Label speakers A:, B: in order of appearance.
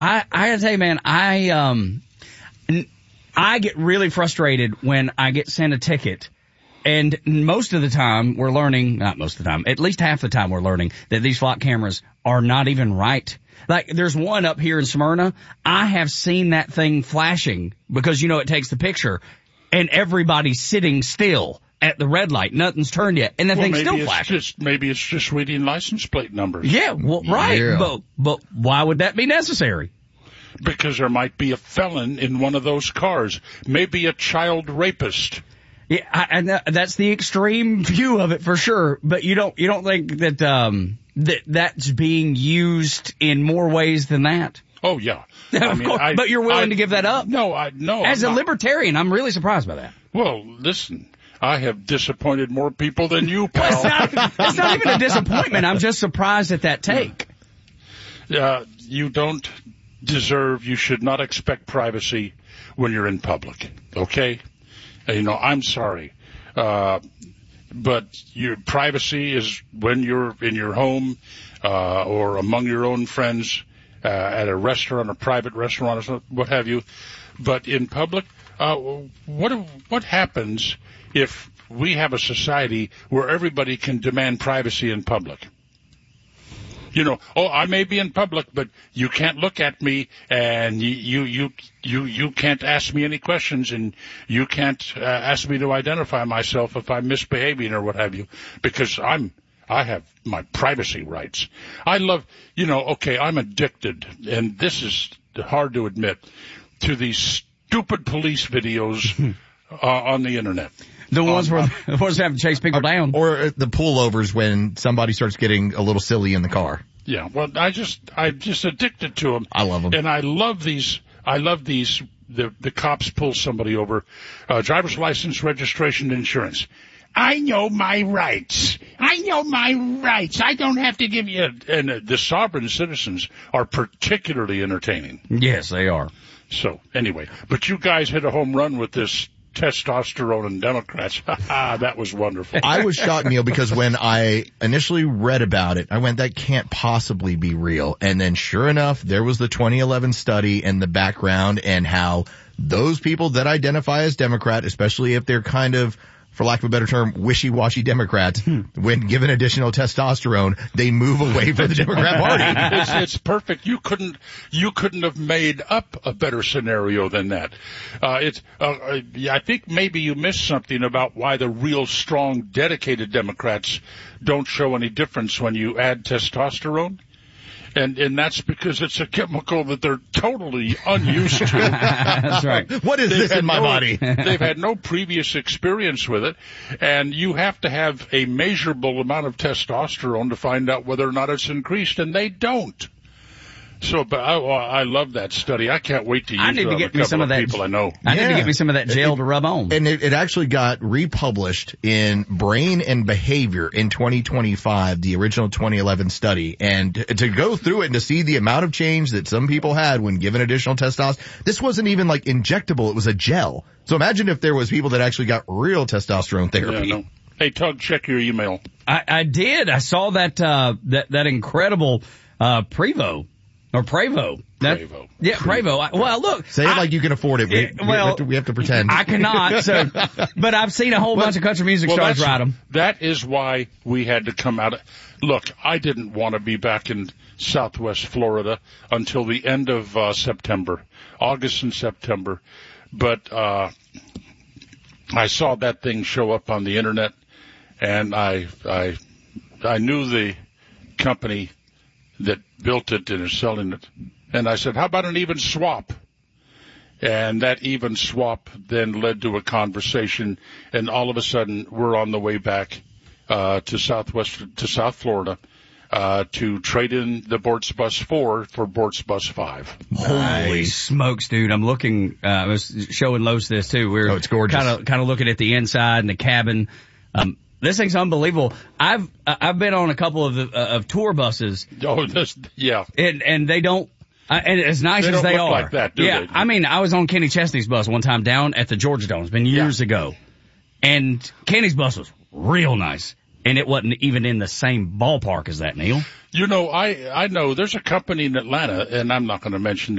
A: I gotta tell you, man, I get really frustrated when I get sent a ticket. And most of the time we're learning, not most of the time, at least half the time we're learning that these flock cameras are not even right. Like, there's one up here in Smyrna. I have seen that thing flashing because, it takes the picture, and everybody's sitting still at the red light. Nothing's turned yet, and the thing's still flashing.
B: Maybe it's just reading license plate numbers.
A: Yeah, well, right. Yeah. But why would that be necessary?
B: Because there might be a felon in one of those cars. Maybe a child rapist.
A: Yeah, and that's the extreme view of it for sure. But you don't think that that's being used in more ways than that?
B: Oh yeah,
A: of course. But you're willing to give that up?
B: No.
A: As a libertarian, I'm really surprised by that.
B: Well, listen, I have disappointed more people than you, pal.
A: It's not even a disappointment. I'm just surprised at that take.
B: You don't deserve. You should not expect privacy when you're in public. Okay. I'm sorry, but your privacy is when you're in your home or among your own friends, at a restaurant, a private restaurant, or what have you. But in public, what happens if we have a society where everybody can demand privacy in public? I may be in public, but you can't look at me, and you can't ask me any questions, and you can't ask me to identify myself if I'm misbehaving or what have you, because I have my privacy rights. I love, I'm addicted, and this is hard to admit, to these stupid police videos on the internet.
A: The ones where they have to chase people down.
C: Or the pullovers when somebody starts getting a little silly in the car.
B: Yeah, well, I'm just addicted to them.
C: I love them.
B: And I love these, the cops pull somebody over, driver's license, registration, insurance. I know my rights. I don't have to give you and the sovereign citizens are particularly entertaining.
A: Yes, they are.
B: So, anyway, but you guys hit a home run with this testosterone and Democrats. That was wonderful.
C: I was shocked, Neil, because when I initially read about it, I went, that can't possibly be real. And then sure enough, there was the 2011 study and the background and how those people that identify as Democrat, especially if they're kind of, for lack of a better term, wishy-washy Democrats, when given additional testosterone, they move away from the Democrat Party.
B: It's perfect. You couldn't have made up a better scenario than that. I think maybe you missed something about why the real strong, dedicated Democrats don't show any difference when you add testosterone. And that's because it's a chemical that they're totally unused to.
A: That's right.
C: What is this in my body?
B: They've had no previous experience with it, and you have to have a measurable amount of testosterone to find out whether or not it's increased, and they don't. So, but I love that study. I can't wait to use it on a couple of people I know.
A: I need to get me some of that gel to rub on.
C: And it actually got republished in Brain and Behavior in 2025, the original 2011 study. And to go through it and to see the amount of change that some people had when given additional testosterone, this wasn't even like injectable, it was a gel. So imagine if there was people that actually got real testosterone therapy.
B: Yeah, no. Hey, Tug, check your email.
A: I did. I saw that incredible Prevo. Or Prevo.
B: Prevo.
A: Yeah, Prevo. Well, look.
C: Say it like you can afford it. We have to pretend.
A: I cannot. But I've seen a whole bunch of country music stars ride them.
B: That is why we had to come out. Look, I didn't want to be back in Southwest Florida until the end of September, August and September. But I saw that thing show up on the internet, and I knew the company that built it and is selling it. And I said, how about an even swap? And that even swap then led to a conversation, and all of a sudden we're on the way back to South Florida to trade in the Bortz Bus 4 for Bortz Bus 5.
A: Holy smokes, dude. I'm looking, I was showing Los this too.
C: It's gorgeous.
A: Kind of looking at the inside and the cabin. This thing's unbelievable. I've been on a couple of tour buses.
B: Oh, yeah.
A: And they don't, and as nice as they are.
B: Like that, do they?
A: I mean, I was on Kenny Chesney's bus one time down at the Georgia Dome. It's been years ago. And Kenny's bus was real nice. And it wasn't even in the same ballpark as that, Neil.
B: I know there's a company in Atlanta, and I'm not going to mention